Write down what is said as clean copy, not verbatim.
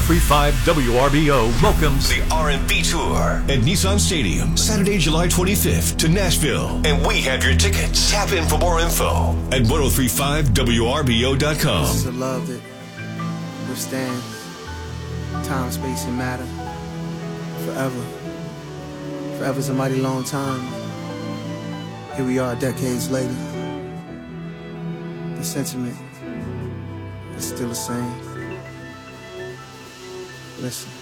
1035 WRBO welcomes the R&B Tour at Nissan Stadium, Saturday, July 25th to Nashville. And we have your tickets. Tap in for more info at 1035WRBO.com. This is a love that withstands time, space, and matter forever. Forever's a mighty long time. Here we are decades later. The sentiment is still the same. Listen.